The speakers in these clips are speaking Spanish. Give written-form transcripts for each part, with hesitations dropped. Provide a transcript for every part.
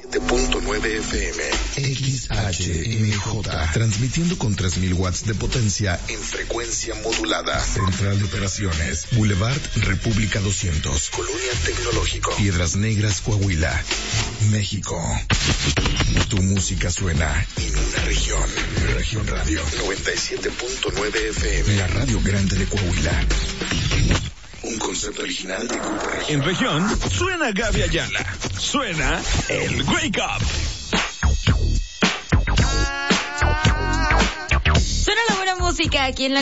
97.9 FM. XHMJ. Transmitiendo con 3000 watts de potencia en frecuencia modulada. Central de Operaciones. Boulevard República 200. Colonia Tecnológico. Piedras Negras, Coahuila, México. Tu música suena en una región. Región Radio 97.9 FM. La radio grande de Coahuila. Un concepto original de Grupo Región. En región, suena Gaby Ayala. Suena el Wake Up. Suena la buena música aquí en la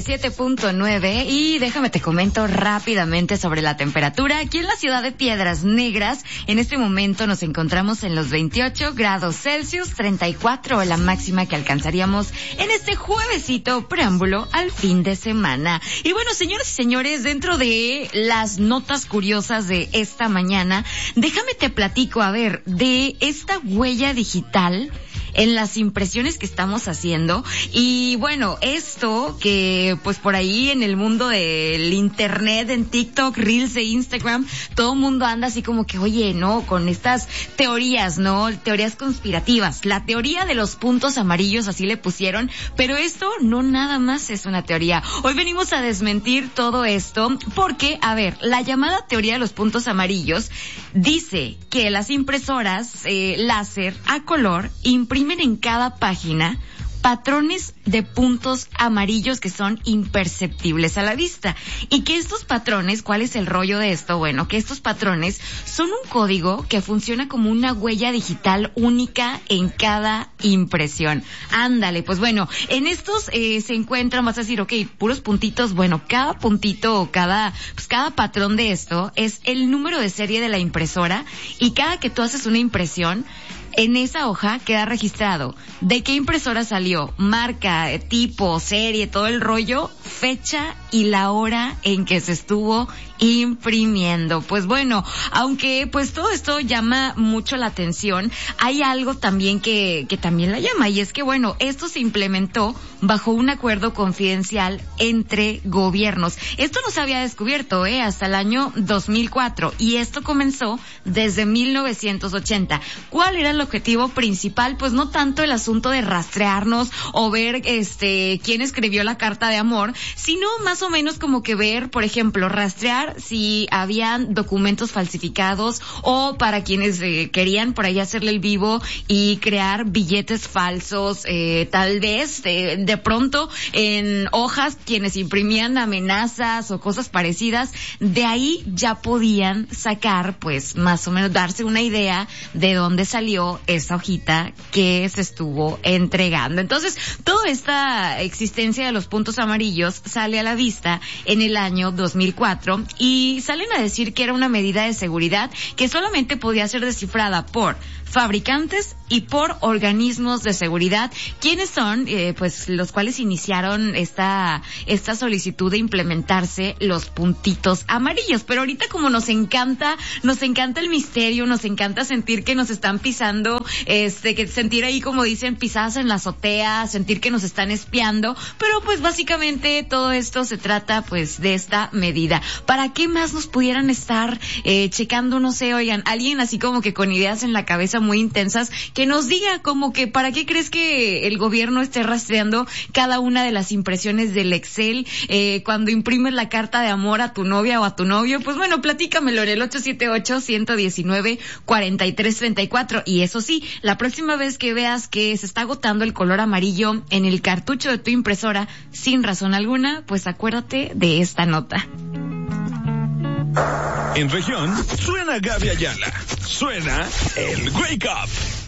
97.9 y déjame te comento rápidamente sobre la temperatura. Aquí en la ciudad de Piedras Negras, en este momento nos encontramos en los 28 grados Celsius, 34 la máxima que alcanzaríamos en este juevesito preámbulo al fin de semana. Y bueno, señoras y señores, dentro de las notas curiosas de esta mañana, déjame te platico, a ver, de esta huella digital en las impresiones que estamos haciendo. Y bueno, esto que pues por ahí en el mundo del internet, en TikTok, Reels e Instagram, todo el mundo anda así como que, oye, no, con estas teorías, ¿no? Teorías conspirativas. La teoría de los puntos amarillos, así le pusieron, pero esto no nada más es una teoría. Hoy venimos a desmentir todo esto porque, a ver, la llamada teoría de los puntos amarillos dice que las impresoras láser a color imprimen en cada página patrones de puntos amarillos que son imperceptibles a la vista. Y que estos patrones, ¿cuál es el rollo de esto? Bueno, que estos patrones son un código que funciona como una huella digital única en cada impresión. Ándale, pues bueno, en estos se encuentran, vas a decir, ok, puros puntitos. Bueno, cada puntito o cada patrón de esto es el número de serie de la impresora, y cada que tú haces una impresión, en esa hoja queda registrado de qué impresora salió, marca, tipo, serie, todo el rollo, fecha y la hora en que se estuvo imprimiendo. Pues bueno, aunque pues todo esto llama mucho la atención, hay algo también que también la llama, y es que bueno, esto se implementó bajo un acuerdo confidencial entre gobiernos. Esto no se había descubierto hasta el año 2004, y esto comenzó desde 1980. ¿Cuál era el objetivo principal? Pues no tanto el asunto de rastrearnos o ver quién escribió la carta de amor, sino más o menos como que ver, por ejemplo, rastrear si habían documentos falsificados, o para quienes querían por ahí hacerle el vivo y crear billetes falsos, tal vez de pronto en hojas quienes imprimían amenazas o cosas parecidas. De ahí ya podían sacar, pues más o menos darse una idea de dónde salió esa hojita que se estuvo entregando. Entonces, toda esta existencia de los puntos amarillos sale a la vista en el año 2004, y salen a decir que era una medida de seguridad que solamente podía ser descifrada por fabricantes y por organismos de seguridad, quienes son pues los cuales iniciaron esta solicitud de implementarse los puntitos amarillos. Pero ahorita, como nos encanta el misterio, nos encanta sentir que nos están pisando, que sentir ahí, como dicen, pisadas en la azotea, sentir que nos están espiando, pero pues básicamente todo esto se trata pues de esta medida. ¿Para qué más nos pudieran estar checando? No sé, oigan, alguien así como que con ideas en la cabeza muy intensas, que nos diga como que ¿para qué crees que el gobierno esté rastreando cada una de las impresiones del Excel cuando imprimes la carta de amor a tu novia o a tu novio? Pues bueno, platícamelo en el 878-119-4334. Y eso sí, la próxima vez que veas que se está agotando el color amarillo en el cartucho de tu impresora sin razón alguna, pues acuérdate de esta nota. En región, suena Gaby Ayala. Suena el Wake Up.